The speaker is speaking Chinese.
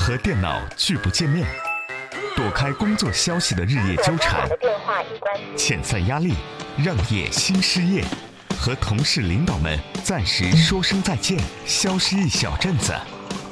和电脑拒不见面，躲开工作消息的日夜纠缠，遣散压力，让业新失业，和同事领导们暂时说声再见，消失一小阵子。